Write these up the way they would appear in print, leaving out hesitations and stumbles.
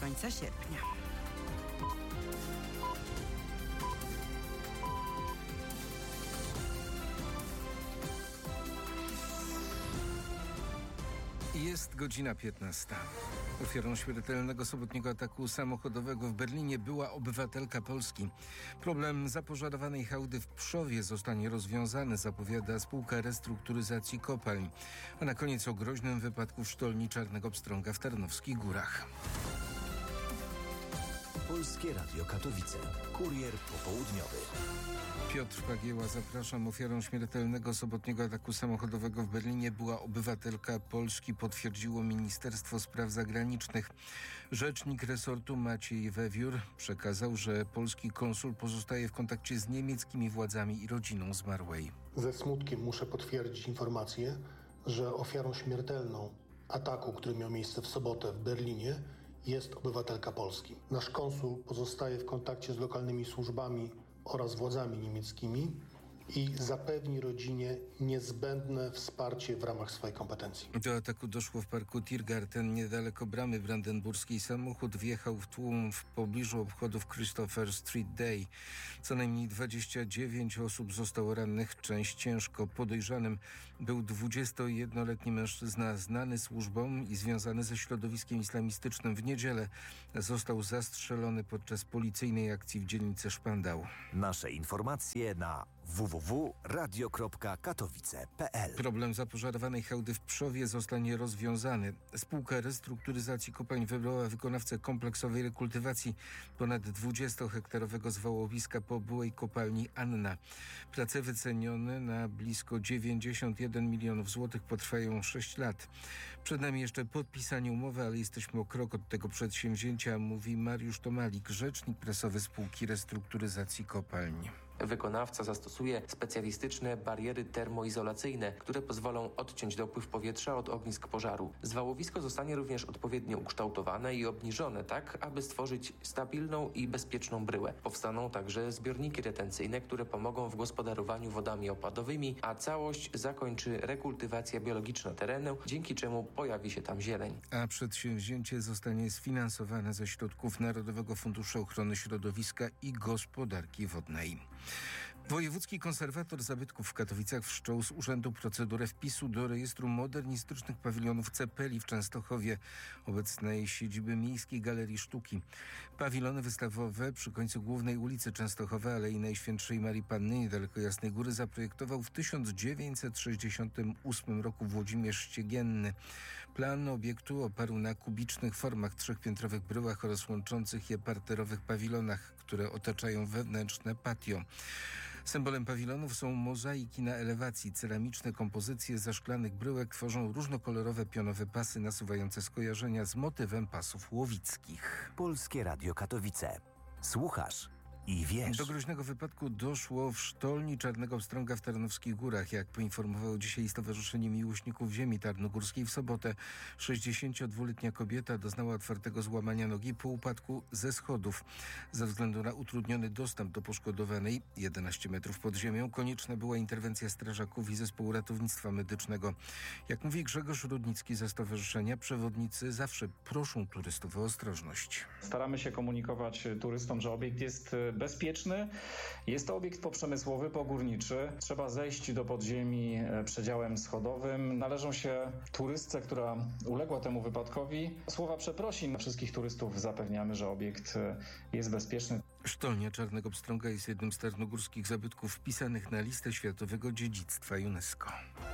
końca sierpnia. Jest godzina 15. Ofiarą śmiertelnego sobotniego ataku samochodowego w Berlinie była obywatelka Polski. Problem zapożarowanej hałdy w Pszowie zostanie rozwiązany, zapowiada spółka restrukturyzacji kopalń. A na koniec o groźnym wypadku w sztolni Czarnego Pstrąga w Tarnowskich Górach. Polskie Radio Katowice. Kurier popołudniowy. Piotr Pagieła, zapraszam. Ofiarą śmiertelnego sobotniego ataku samochodowego w Berlinie była obywatelka Polski, potwierdziło Ministerstwo Spraw Zagranicznych. Rzecznik resortu Maciej Wewiór przekazał, że polski konsul pozostaje w kontakcie z niemieckimi władzami i rodziną zmarłej. Ze smutkiem muszę potwierdzić informację, że ofiarą śmiertelną ataku, który miał miejsce w sobotę w Berlinie, jest obywatelka Polski. Nasz konsul pozostaje w kontakcie z lokalnymi służbami oraz władzami niemieckimi i zapewni rodzinie niezbędne wsparcie w ramach swojej kompetencji. Do ataku doszło w parku Tiergarten, niedaleko bramy brandenburskiej. Samochód wjechał w tłum w pobliżu obchodów Christopher Street Day. Co najmniej 29 osób zostało rannych, część ciężko. Podejrzanym był 21-letni mężczyzna znany służbom i związany ze środowiskiem islamistycznym. W niedzielę został zastrzelony podczas policyjnej akcji w dzielnicy Szpandał. Nasze informacje na www.radio.katowice.pl. Problem zapożarowanej hałdy w Pszowie zostanie rozwiązany. Spółka restrukturyzacji kopalń wybrała wykonawcę kompleksowej rekultywacji ponad 20-hektarowego zwałowiska po byłej kopalni Anna. Prace wycenione na blisko 91 milionów złotych potrwają 6 lat. Przed nami jeszcze podpisanie umowy, ale jesteśmy o krok od tego przedsięwzięcia, mówi Mariusz Tomalik, rzecznik prasowy spółki restrukturyzacji kopalń. Wykonawca zastosuje specjalistyczne bariery termoizolacyjne, które pozwolą odciąć dopływ powietrza od ognisk pożaru. Zwałowisko zostanie również odpowiednio ukształtowane i obniżone tak, aby stworzyć stabilną i bezpieczną bryłę. Powstaną także zbiorniki retencyjne, które pomogą w gospodarowaniu wodami opadowymi, a całość zakończy rekultywacja biologiczna terenu, dzięki czemu pojawi się tam zieleń. A przedsięwzięcie zostanie sfinansowane ze środków Narodowego Funduszu Ochrony Środowiska i Gospodarki Wodnej. Wojewódzki konserwator zabytków w Katowicach wszczął z urzędu procedurę wpisu do rejestru modernistycznych pawilonów Cepeli w Częstochowie, obecnej siedziby Miejskiej Galerii Sztuki. Pawilony wystawowe przy końcu głównej ulicy Częstochowa, Alei Najświętszej Marii Panny niedaleko Jasnej Góry zaprojektował w 1968 roku Włodzimierz Ściegienny. Plan obiektu oparł na kubicznych formach trzechpiętrowych bryłach oraz łączących je parterowych pawilonach, które otaczają wewnętrzne patio. Symbolem pawilonów są mozaiki na elewacji. Ceramiczne kompozycje ze szklanych bryłek tworzą różnokolorowe pionowe pasy nasuwające skojarzenia z motywem pasów łowickich. Polskie Radio Katowice. Słuchasz i wiesz. Do groźnego wypadku doszło w sztolni Czarnego Pstrąga w Tarnowskich Górach. Jak poinformowało dzisiaj Stowarzyszenie Miłośników Ziemi Tarnogórskiej, w sobotę 62-letnia kobieta doznała otwartego złamania nogi po upadku ze schodów. Ze względu na utrudniony dostęp do poszkodowanej 11 metrów pod ziemią konieczna była interwencja strażaków i zespołu ratownictwa medycznego. Jak mówi Grzegorz Rudnicki ze stowarzyszenia, przewodnicy zawsze proszą turystów o ostrożność. Staramy się komunikować turystom, że obiekt jest bezpieczny. Jest to obiekt poprzemysłowy, pogórniczy. Trzeba zejść do podziemi przedziałem schodowym. Należą się turystce, która uległa temu wypadkowi, słowa przeprosin. Wszystkich turystów zapewniamy, że obiekt jest bezpieczny. Sztolnia Czarnego Pstrąga jest jednym z tarnogórskich zabytków wpisanych na listę Światowego Dziedzictwa UNESCO.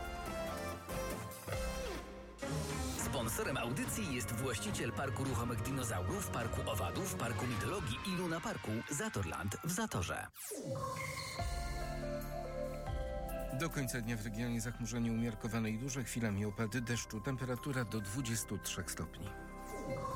Sponsorem audycji jest właściciel Parku Ruchomych Dinozaurów, Parku Owadów, Parku Mitologii i Luna Parku Zatorland w Zatorze. Do końca dnia w regionie zachmurzenie umiarkowane i duże, chwilami opady deszczu. Temperatura do 23 stopni.